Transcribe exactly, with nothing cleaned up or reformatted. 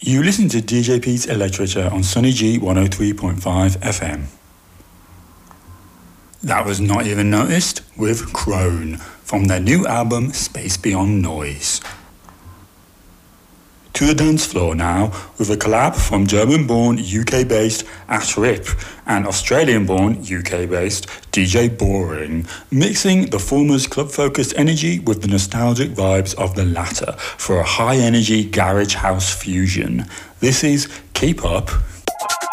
You listen to D J Pete's Electrica on Sunny G one oh three point five F M. That was Not Even Noticed with Crone from their new album Space Beyond Noise. To the dance floor now with a collab from German-born U K-based Ash Rip and Australian-born U K-based D J Boring, mixing the former's club-focused energy with the nostalgic vibes of the latter for a high-energy garage house fusion. This is Keep Up